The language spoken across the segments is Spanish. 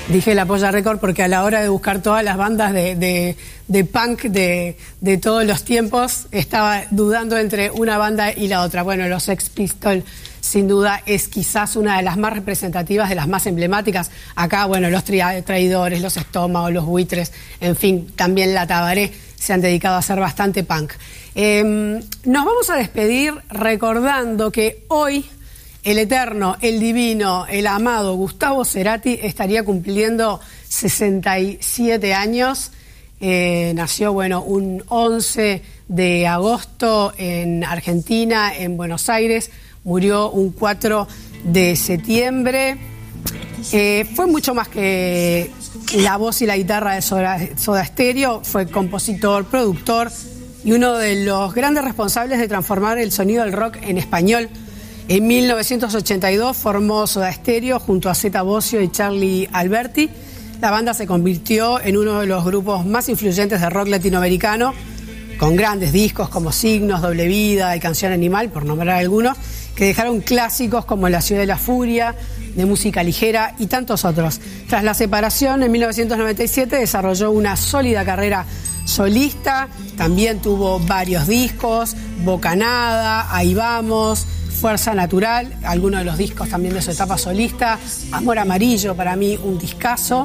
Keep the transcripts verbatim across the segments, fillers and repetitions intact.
Dije la Polla Record porque a la hora de buscar todas las bandas de, de, de punk de, de todos los tiempos, estaba dudando entre una banda y la otra. Bueno, los Sex Pistols sin duda es quizás una de las más representativas, de las más emblemáticas. Acá, bueno, los Traidores, los Estómagos, los Buitres, en fin, también la Tabaré se han dedicado a hacer bastante punk. Eh, nos vamos a despedir recordando que hoy el eterno, el divino, el amado Gustavo Cerati estaría cumpliendo sesenta y siete años. Eh, nació, bueno, un once de agosto en Argentina, en Buenos Aires. Murió un cuatro de septiembre. Eh, fue mucho más que la voz y la guitarra de Soda, Soda Stereo. Fue compositor, productor y uno de los grandes responsables de transformar el sonido del rock en español. En mil novecientos ochenta y dos formó Soda Stereo junto a Zeta Bosio y Charlie Alberti. La banda se convirtió en uno de los grupos más influyentes de rock latinoamericano, con grandes discos como Signos, Doble Vida y Canción Animal, por nombrar algunos, que dejaron clásicos como La Ciudad de la Furia, de música ligera y tantos otros. Tras la separación, en mil novecientos noventa y siete desarrolló una sólida carrera solista, también tuvo varios discos, Bocanada, Ahí Vamos, Fuerza Natural, algunos de los discos también de su etapa solista, Amor Amarillo, para mí un discazo.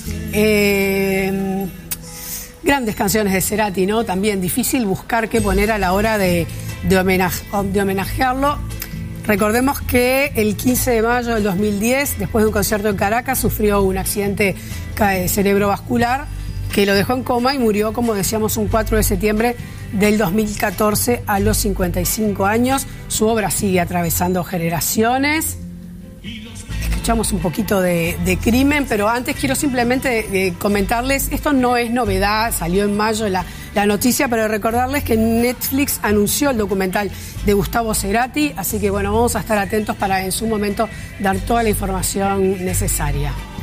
Eh, grandes canciones de Cerati, ¿no? También difícil buscar qué poner a la hora de, de, homenage, de homenajearlo. Recordemos que el quince de mayo del dos mil diez, después de un concierto en Caracas, sufrió un accidente cerebrovascular que lo dejó en coma y murió, como decíamos, un cuatro de septiembre del dos mil catorce a los cincuenta y cinco años. Su obra sigue atravesando generaciones. Escuchamos un poquito de, de Crimen, pero antes quiero simplemente eh, comentarles, esto no es novedad, salió en mayo la, la noticia, pero recordarles que Netflix anunció el documental de Gustavo Cerati, así que bueno, vamos a estar atentos para en su momento dar toda la información necesaria.